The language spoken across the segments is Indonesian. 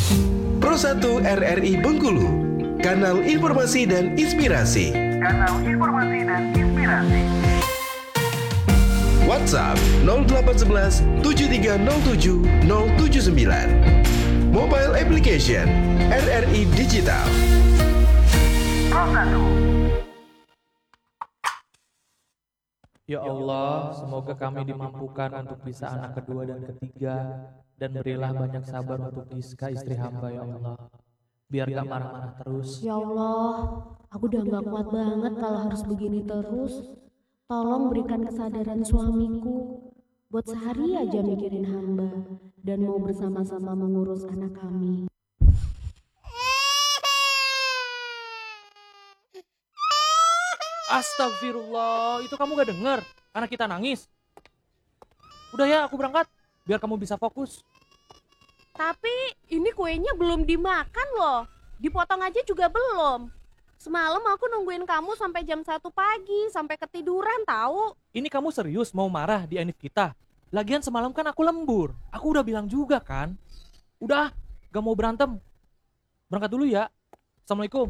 Pro 1 RRI Bengkulu, kanal informasi dan inspirasi. WhatsApp 0811 7307 079. Mobile application RRI Digital. Pro 1. Ya Allah, semoga kami dimampukan untuk bisa anak kedua dan ketiga, dan berilah banyak sabar untuk Giska istri hamba ya Allah. Biar gak marah-marah terus. Ya Allah, aku udah gak kuat banget kalau harus begini terus. Tolong berikan kesadaran suamiku buat sehari aja mikirin hamba dan mau bersama-sama mengurus anak kami. Astagfirullah, itu kamu gak denger? Anak kita nangis. Udah ya, aku berangkat, biar kamu bisa fokus. Tapi ini kuenya belum dimakan loh. Dipotong aja juga belum. Semalam aku nungguin kamu sampai jam 1 pagi, sampai ketiduran tahu. Ini kamu serius mau marah di Anif kita? Lagian semalam kan aku lembur. Aku udah bilang juga kan. Udah, gak mau berantem. Berangkat dulu ya. Assalamualaikum.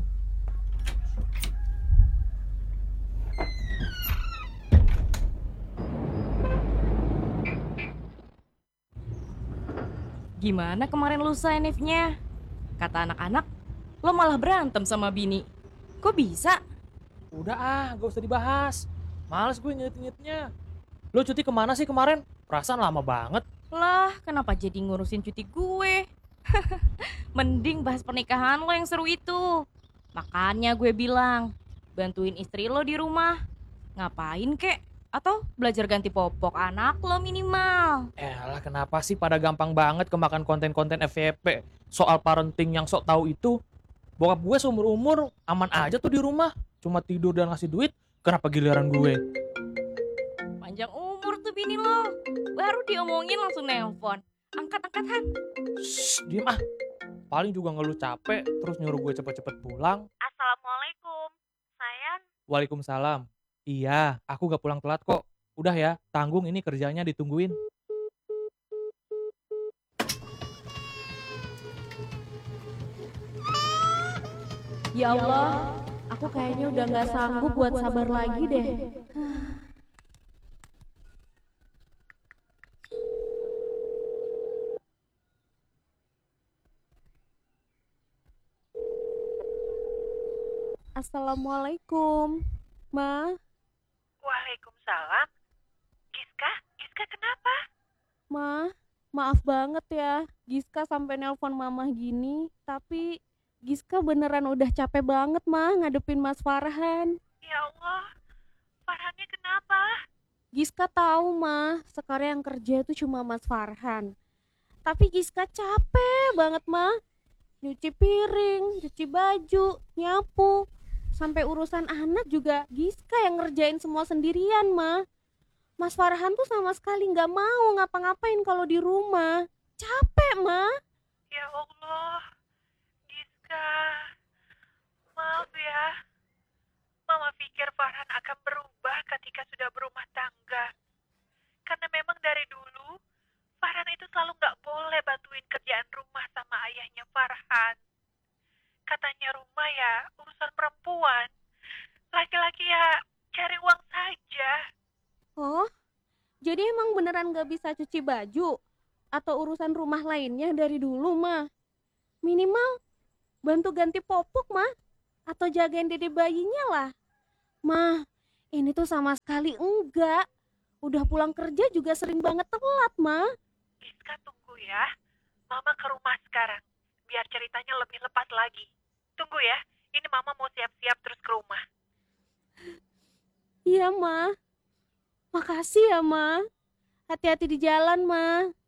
Gimana kemarin lusa Enifnya? Kata anak-anak, lo malah berantem sama bini. Kok bisa? Udah gak usah dibahas. Males gue nginget-ngingetnya. Lo cuti kemana sih kemarin? Perasaan lama banget. Lah, kenapa jadi ngurusin cuti gue? Mending bahas pernikahan lo yang seru itu. Makanya gue bilang, bantuin istri lo di rumah. Ngapain kek? Atau belajar ganti popok anak lo minimal. Elah, kenapa sih pada gampang banget kemakan konten-konten FYP soal parenting yang sok tahu itu? Bokap gue seumur-umur aman aja tuh di rumah, cuma tidur dan ngasih duit. Kenapa giliran gue? Panjang umur tuh bini lo. Baru diomongin langsung nelpon. Angkat-angkat Han. Shh, diem ah. Paling juga ngeluh capek, terus nyuruh gue cepet-cepet pulang. Assalamualaikum, sayang. Waalaikumsalam. Iya, aku gak pulang telat kok. Udah ya, tanggung ini kerjanya ditungguin. Ya Allah, aku kayaknya udah gak sanggup buat sabar lagi deh. Assalamualaikum, Ma. Waalaikumsalam. Giska kenapa? Ma, maaf banget ya. Giska sampai nelpon Mama gini. Tapi Giska beneran udah capek banget, Ma, ngadepin Mas Farhan. Ya Allah, Farhannya kenapa? Giska tahu, Ma, sekarang yang kerja itu cuma Mas Farhan. Tapi Giska capek banget, Ma. Nyuci piring, cuci baju, nyapu. Sampai urusan anak juga Giska yang ngerjain semua sendirian, Ma. Mas Farhan tuh sama sekali nggak mau ngapa-ngapain kalau di rumah. Capek, Ma. Ya Allah, Giska. Maaf ya. Mama pikir Farhan akan berubah ketika sudah berumah tangga. Karena memang dari dulu, Farhan itu selalu nggak boleh bantuin kerjaan rumah sama ayahnya Farhan. Katanya rumah ya urusan perempuan. Laki-laki ya cari uang saja. Oh, jadi emang beneran nggak bisa cuci baju? Atau urusan rumah lainnya dari dulu, Ma? Minimal bantu ganti popok, Ma. Atau jagain dede bayinya lah. Ma, ini tuh sama sekali enggak. Udah pulang kerja juga sering banget telat, Ma. Giska tunggu ya. Mama ke rumah sekarang. Biar ceritanya lebih lepas lagi. Tunggu ya. Ini Mama mau siap-siap terus ke rumah. Iya, Ma. Makasih ya, Ma. Hati-hati di jalan, Ma.